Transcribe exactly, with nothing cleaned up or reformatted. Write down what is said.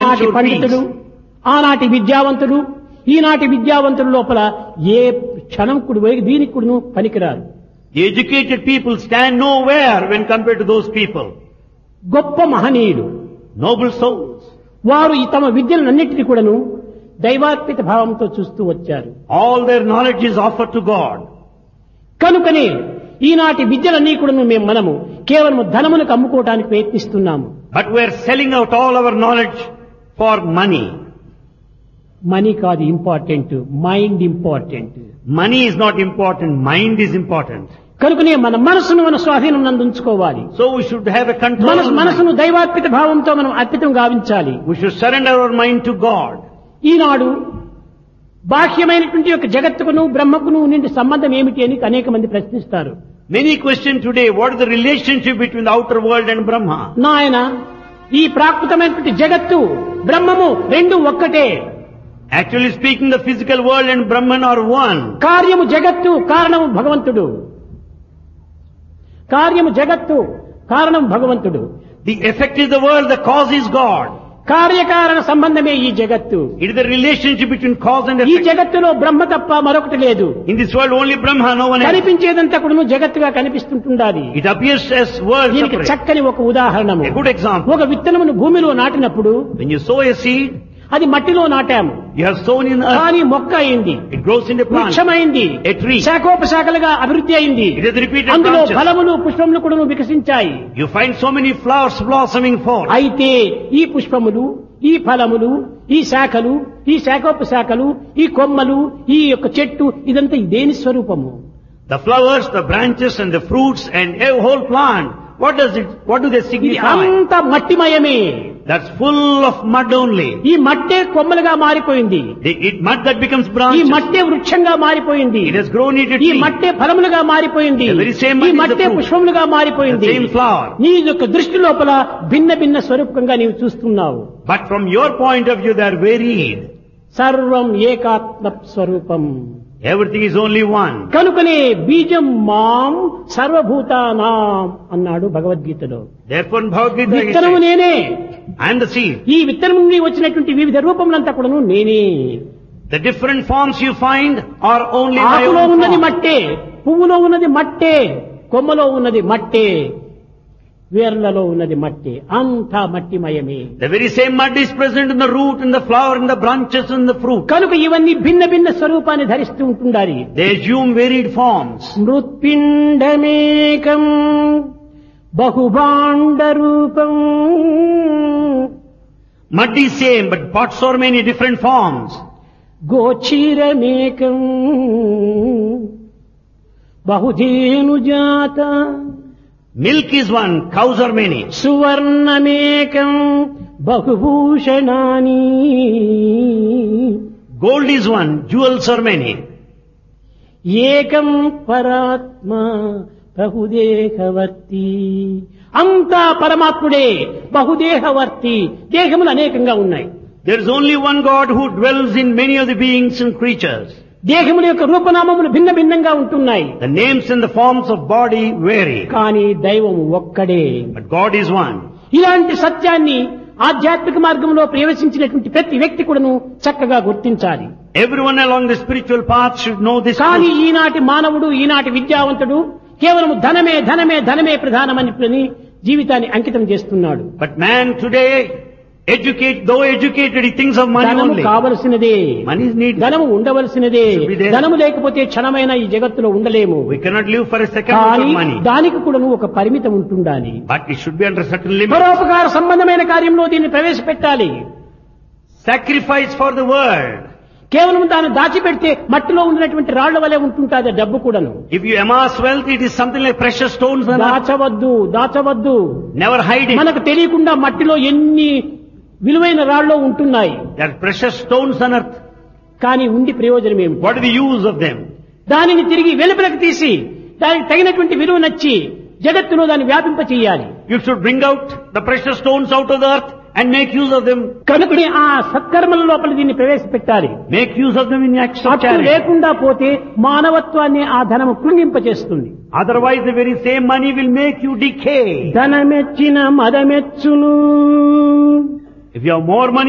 ఆనాటి ensure పండితుడు, peace. ఆనాటి విద్యావంతుడు, ఈనాటి విద్యావంతుల లోపల ఏ క్షణం కుడి దీనికి కూడాను పనికిరారు. The educated people stand nowhere when compared to those people. గొప్ప మహనీయులు Noble souls. వారు ఈ తమ విద్యలన్నింటినీ కూడాను దైవార్పిత భావంతో చూస్తూ వచ్చారు. All their knowledge is offered to God. కనుకనే ఈనాటి విద్యలన్నీ కూడాను మేము మనము కేవలం ధనములకు అమ్ముకోవడానికి ప్రయత్నిస్తున్నాము. But we are selling out all our knowledge for money. Money కాదు important, mind important. Money is not important, mind is important. కనుకనే మన మనసును మన స్వాధీనం నందుంచుకోవాలి. So we should have a control. మన on మనసును mind. దైవార్పిత భావంతో మనం అర్పితం గావించాలి. We should surrender our mind to God. ఈనాడు బాహ్యమైనటువంటి యొక్క జగత్తుకును బ్రహ్మకును నుండి సంబంధం ఏమిటి అని అనేక మంది ప్రశ్నిస్తారు. Many question today, what is the relationship between the outer world and Brahma? నాయన, ఈ ప్రాకృతమైనటువంటి జగత్తు బ్రహ్మము రెండు ఒక్కటే. Actually speaking, the physical world and Brahman are one. కార్యము జగత్తు, కారణము భగవంతుడు. కార్యము జగత్తు, కారణం భగవంతుడు. The effect is the world, the cause is God. కార్యకారణ సంబంధమే ఈ జగత్తు. It is the relationship between cause and ఈ effect. జగత్తులో బ్రహ్మ తప్ప మరొకటి లేదు. In this world only Brahma, no one else. కనిపించేదంతా కూడా జగత్తుగా కనిపిస్తుంటుండాలి. It appears as world దీనికి separate. చక్కని ఒక ఉదాహరణము. A good example. ఒక విత్తనమును భూమిలో నాటినప్పుడు When you sow a seed, అది మట్టిలో నాటాము, you have sown in earth. కానీ మొక్క అయింది, It grows into plant. వృక్షమైంది, A tree. శాఖోపశాఖలుగా అభివృద్ధి అయింది. It has repeated అందులో branches. ఫలములు పుష్పములు కూడా వికసించాయి. You find so many flowers blossoming forth. అయితే ఈ పుష్పములు, ఈ ఫలములు, ఈ శాఖలు, ఈ శాఖోపశాఖలు, ఈ కొమ్మలు, ఈ యొక్క చెట్టు, ఇదంతా దేని స్వరూపము? The flowers, the branches and the fruits and a whole plant. What does it, what do they ఇది signify? అంత మట్టిమయమే. That's full of mud only. ఈ మట్టే కొమ్మలుగా మారిపోయింది. The it, mud that becomes ఈ branches. మట్టే వృక్షంగా మారిపోయింది. It has grown into ఈ tree. మట్టే ఫలములుగా మారిపోయింది. The very same mud ఈ is the మట్టే fruit. పుష్పములుగా The మారిపోయింది. same flower. నీ యొక్క దృష్టి లోపల భిన్న భిన్న స్వరూపంగా నీవు చూస్తున్నావు. But from your point of view, they are varied. సర్వం ఏకాత్మ స్వరూపం. Everything is only one. కనుకనే బీజం మాం సర్వభూతానాం అన్నాడు భగవద్గీతలో. Therefore, in Bhagavad Gita, he విత్తనము says, నేనే. I am the seed. ఈ విత్తనం నుండి వచ్చినటువంటి వివిధ రూపములంతా కూడాను నేనే. The different forms you find are only my ఆకులో own ఉన్నది form. మట్టే, పువ్వులో ఉన్నది మట్టే, కొమ్మలో ఉన్నది మట్టే, వేర్లలో ఉన్నది మట్టే, అంతా మట్టిమయమే. The very same mud is present in the root, in the flower, in the branches, and the fruit. కనుక ఇవన్నీ భిన్న భిన్న స్వరూపాన్ని ధరిస్తూ ఉంటుండాలి. They assume varied forms. మృత్పిండమేకం బహుభాండ రూపం. Mud is same, but pots are many different forms. గోచీరమేకం బహుధేనుజాత. Milk is one, cows are many. సువర్ణమేకం బహుభూషణాని. Gold is one, jewels are many. ఏకం పరాత్మ బహుదేహవర్తి. అంతా పరమాత్ముడే, బహుదేహవర్తి. దేహములు అనేకంగా ఉన్నాయి. There is only one God who dwells in many of the beings and creatures. దేహముల యొక్క రూపనామములు భిన్న భిన్నంగా ఉంటున్నాయి. The names and the forms of body vary. కానీ దైవము ఒక్కడే. But God is one. ఇలాంటి సత్యాన్ని ఆధ్యాత్మిక మార్గంలో ప్రవేశించినటువంటి ప్రతి వ్యక్తి కూడాను చక్కగా గుర్తించాలి. Everyone along the spiritual path should know this కానీ truth. ఈనాటి మానవుడు, ఈనాటి విద్యావంతుడు కేవలం ధనమే ధనమే ధనమే ప్రధానమని జీవితాన్ని అంకితం చేస్తున్నాడు. But man today, educate, though educated, he thinks of money ధనము only. కావలసినదే, Money is needed. ధనము ఉండవలసినదే. Should be there. ధనము లేకపోతే క్షణమైన ఈ జగత్తులో ఉండలేము. We cannot live for a second కానీ without money. దానికి కూడా ఒక పరిమితం ఉంటుండాలి. But it should be under certain limits. పరోపకార సంబంధమైన కార్యంలో దీన్ని ప్రవేశపెట్టాలి. Sacrifice for the world. కేవలం దాన్ని దాచిపెడితే మట్టిలో ఉన్నటువంటి రాళ్ల వలె ఉంటుంటాది డబ్బు కూడాను. If you amass wealth, it is something like precious stones on earth. దాచవద్దు, దాచవద్దు. Never hide it. మనకు తెలియకుండా మట్టిలో ఎన్ని విలువైన రాళ్ళు ఉంటున్నాయి. There are precious stones on earth. కానీ ఉండి ప్రయోజనం ఏమిటి? What is the use of them? దానిని తిరిగి వెలుపలకు తీసి దానికి తగినటువంటి విలువ నచ్చి జగత్తులో దాన్ని వ్యాపింప చేయాలి. You should bring out the precious stones out of the earth and make use of them. కనుకనే ఆ సత్కర్మల లోపల దీన్ని ప్రవేశపెట్టాలి. Make use of them in acts of అట్టు charity. లేకుండా పోతే మానవత్వాన్ని ఆ ధనము కృంగింపచేస్తుంది. Otherwise, the very same money will make you decay. ధనమెచ్చిన మదమెచ్చును. If you have more money,